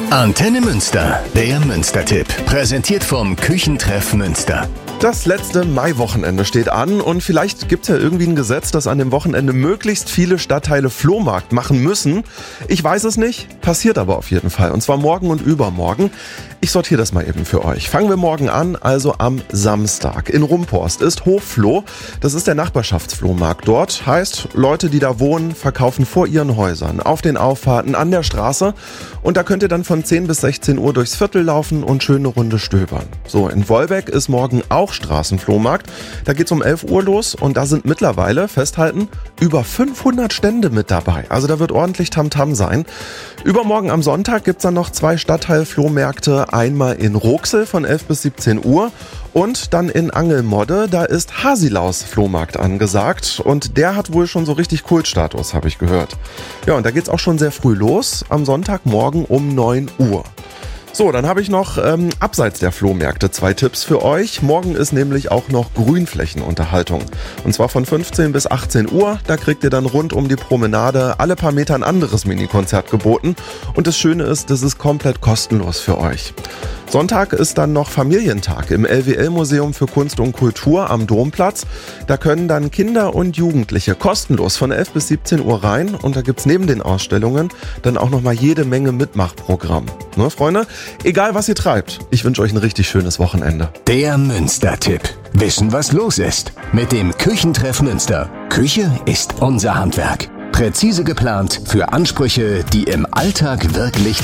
Antenne Münster, der Münster-Tipp. Präsentiert vom Küchentreff Münster. Das letzte Maiwochenende steht an und vielleicht gibt es ja irgendwie ein Gesetz, dass an dem Wochenende möglichst viele Stadtteile Flohmarkt machen müssen. Ich weiß es nicht, passiert aber auf jeden Fall und zwar morgen und übermorgen. Ich sortiere das mal eben für euch. Fangen wir morgen an, also am Samstag. In Rumporst ist Hoffloh, das ist der Nachbarschaftsflohmarkt dort. Heißt, Leute, die da wohnen, verkaufen vor ihren Häusern, auf den Auffahrten, an der Straße. Und da könnt ihr dann von 10 bis 16 Uhr durchs Viertel laufen und schöne Runde stöbern. So, in Wolbeck ist morgen auch Straßenflohmarkt. Da geht's um 11 Uhr los und da sind mittlerweile, festhalten, über 500 Stände mit dabei. Also da wird ordentlich Tamtam sein. Übermorgen am Sonntag gibt's dann noch 2 Stadtteilflohmärkte. Einmal in Roxel von 11 bis 17 Uhr und dann in Angelmodde, da ist Hasilaus Flohmarkt angesagt und der hat wohl schon so richtig Kultstatus, habe ich gehört. Ja, und da geht's auch schon sehr früh los, am Sonntagmorgen um 9 Uhr. So, dann habe ich noch abseits der Flohmärkte 2 Tipps für euch. Morgen ist nämlich auch noch Grünflächenunterhaltung. Und zwar von 15 bis 18 Uhr. Da kriegt ihr dann rund um die Promenade alle paar Meter ein anderes Minikonzert geboten. Und das Schöne ist, das ist komplett kostenlos für euch. Sonntag ist dann noch Familientag im LWL-Museum für Kunst und Kultur am Domplatz. Da können dann Kinder und Jugendliche kostenlos von 11 bis 17 Uhr rein. Und da gibt's neben den Ausstellungen dann auch nochmal jede Menge Mitmachprogramm. Ne, Freunde? Egal, was ihr treibt, ich wünsche euch ein richtig schönes Wochenende. Der Münster-Tipp. Wissen, was los ist. Mit dem Küchentreff Münster. Küche ist unser Handwerk. Präzise geplant für Ansprüche, die im Alltag wirklich